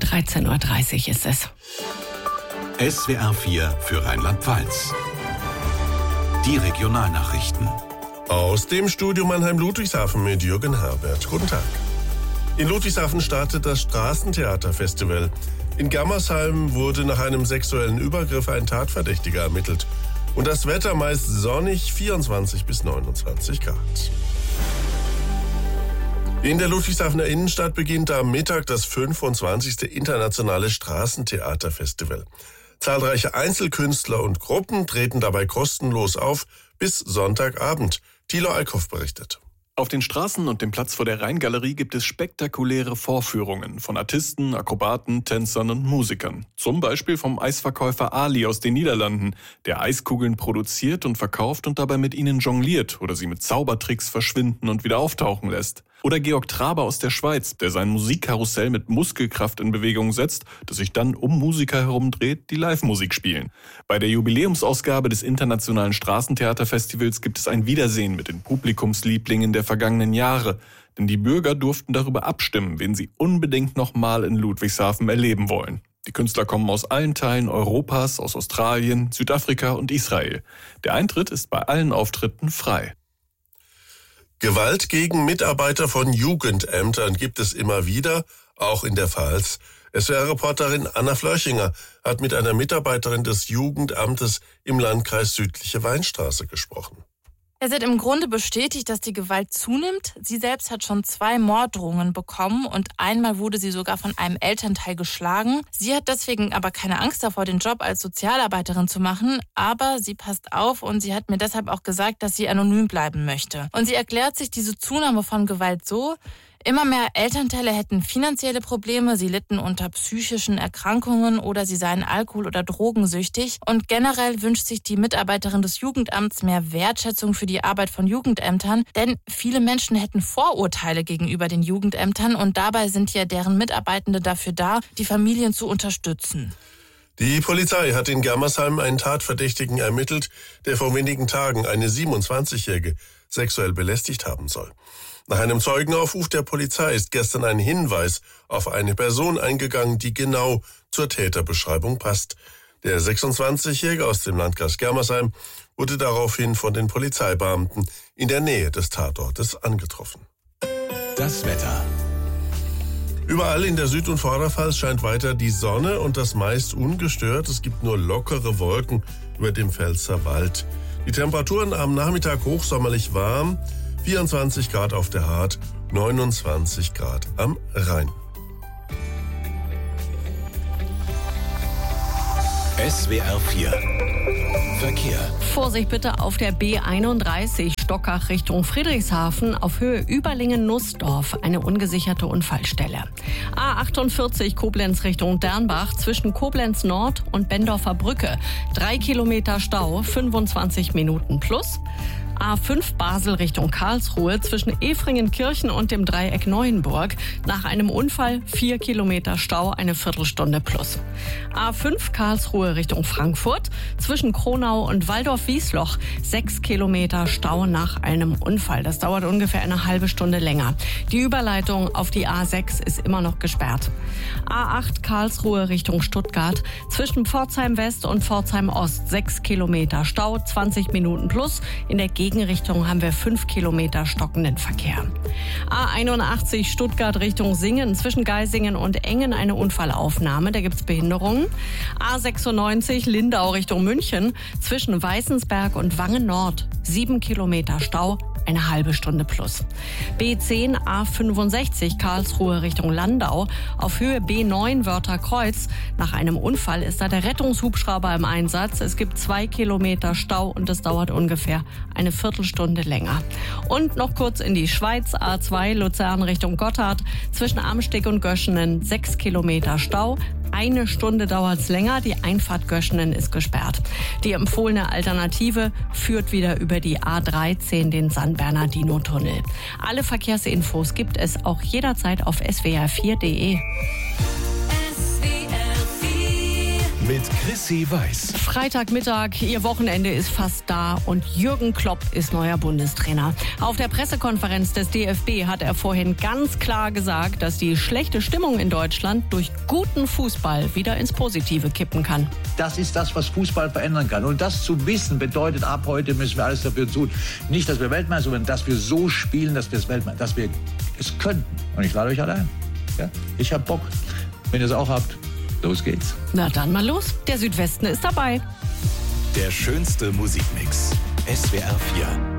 13.30 Uhr ist es. SWR 4 für Rheinland-Pfalz. Die Regionalnachrichten. Aus dem Studio Mannheim-Ludwigshafen mit Jürgen Herbert. Guten Tag. In Ludwigshafen startet das Straßentheaterfestival. In Germersheim wurde nach einem sexuellen Übergriff ein Tatverdächtiger ermittelt. Und das Wetter meist sonnig, 24 bis 29 Grad. In der Ludwigshafener Innenstadt beginnt am Mittag das 25. internationale Straßentheaterfestival. Zahlreiche Einzelkünstler und Gruppen treten dabei kostenlos auf bis Sonntagabend. Thilo Eickhoff berichtet. Auf den Straßen und dem Platz vor der Rheingalerie gibt es spektakuläre Vorführungen von Artisten, Akrobaten, Tänzern und Musikern. Zum Beispiel vom Eisverkäufer Ali aus den Niederlanden, der Eiskugeln produziert und verkauft und dabei mit ihnen jongliert oder sie mit Zaubertricks verschwinden und wieder auftauchen lässt. Oder Georg Traber aus der Schweiz, der sein Musikkarussell mit Muskelkraft in Bewegung setzt, das sich dann um Musiker herumdreht, die Live-Musik spielen. Bei der Jubiläumsausgabe des Internationalen Straßentheaterfestivals gibt es ein Wiedersehen mit den Publikumslieblingen der vergangenen Jahre. Denn die Bürger durften darüber abstimmen, wen sie unbedingt nochmal in Ludwigshafen erleben wollen. Die Künstler kommen aus allen Teilen Europas, aus Australien, Südafrika und Israel. Der Eintritt ist bei allen Auftritten frei. Gewalt gegen Mitarbeiter von Jugendämtern gibt es immer wieder, auch in der Pfalz. SWR-Reporterin Anna Flörchinger hat mit einer Mitarbeiterin des Jugendamtes im Landkreis Südliche Weinstraße gesprochen. Sie hat im Grunde bestätigt, dass die Gewalt zunimmt. Sie selbst hat schon 2 Morddrohungen bekommen und einmal wurde sie sogar von einem Elternteil geschlagen. Sie hat deswegen aber keine Angst davor, den Job als Sozialarbeiterin zu machen, aber sie passt auf und sie hat mir deshalb auch gesagt, dass sie anonym bleiben möchte. Und sie erklärt sich diese Zunahme von Gewalt so: Immer mehr Elternteile hätten finanzielle Probleme, sie litten unter psychischen Erkrankungen oder sie seien alkohol- oder drogensüchtig. Und generell wünscht sich die Mitarbeiterin des Jugendamts mehr Wertschätzung für die Arbeit von Jugendämtern, denn viele Menschen hätten Vorurteile gegenüber den Jugendämtern und dabei sind ja deren Mitarbeitende dafür da, die Familien zu unterstützen. Die Polizei hat in Germersheim einen Tatverdächtigen ermittelt, der vor wenigen Tagen eine 27-Jährige sexuell belästigt haben soll. Nach einem Zeugenaufruf der Polizei ist gestern ein Hinweis auf eine Person eingegangen, die genau zur Täterbeschreibung passt. Der 26-Jährige aus dem Landkreis Germersheim wurde daraufhin von den Polizeibeamten in der Nähe des Tatortes angetroffen. Das Wetter. Überall in der Süd- und Vorderpfalz scheint weiter die Sonne und das meist ungestört. Es gibt nur lockere Wolken über dem Pfälzerwald. Die Temperaturen am Nachmittag hochsommerlich warm, 24 Grad auf der Hart, 29 Grad am Rhein. SWR 4 Verkehr. Vorsicht bitte auf der B31 Stockach Richtung Friedrichshafen auf Höhe Überlingen-Nussdorf, eine ungesicherte Unfallstelle. A48 Koblenz Richtung Dernbach zwischen Koblenz Nord und Bendorfer Brücke. 3 Kilometer Stau, 25 Minuten plus. A5 Basel Richtung Karlsruhe zwischen Efringenkirchen und dem Dreieck Neuenburg. Nach einem Unfall 4 Kilometer Stau, eine Viertelstunde plus. A5 Karlsruhe Richtung Frankfurt zwischen Kronau und Waldorf-Wiesloch 6 Kilometer Stau nach einem Unfall. Das dauert ungefähr eine halbe Stunde länger. Die Überleitung auf die A6 ist immer noch gesperrt. A8 Karlsruhe Richtung Stuttgart zwischen Pforzheim West und Pforzheim Ost 6 Kilometer Stau, 20 Minuten plus. In der Gegenrichtung haben wir 5 Kilometer stockenden Verkehr. A81 Stuttgart Richtung Singen zwischen Geisingen und Engen eine Unfallaufnahme, da gibt's Behinderungen. A96 Lindau Richtung München zwischen Weißensberg und Wangen Nord 7 Kilometer Stau, eine halbe Stunde plus. B10 A65 Karlsruhe Richtung Landau auf Höhe B9 Wörtherkreuz. Nach einem Unfall ist da der Rettungshubschrauber im Einsatz. Es gibt 2 Kilometer Stau und es dauert ungefähr eine Viertelstunde länger. Und noch kurz in die Schweiz, A2 Luzern Richtung Gotthard zwischen Amsteg und Göschenen 6 Kilometer Stau. Eine Stunde dauert es länger, die Einfahrt Göschenen ist gesperrt. Die empfohlene Alternative führt wieder über die A13, den San Bernardino-Tunnel. Alle Verkehrsinfos gibt es auch jederzeit auf swr4.de. mit Chrissy Weiß. Freitagmittag, Ihr Wochenende ist fast da und Jürgen Klopp ist neuer Bundestrainer. Auf der Pressekonferenz des DFB hat er vorhin ganz klar gesagt, dass die schlechte Stimmung in Deutschland durch guten Fußball wieder ins Positive kippen kann. Das ist das, was Fußball verändern kann. Und das zu wissen bedeutet, ab heute müssen wir alles dafür tun. Nicht, dass wir Weltmeister, sondern dass wir so spielen, dass wir es könnten. Und ich lade euch alle ein. Ja? Ich hab Bock. Wenn ihr es auch habt, los geht's. Na dann mal los. Der Südwesten ist dabei. Der schönste Musikmix. SWR 4.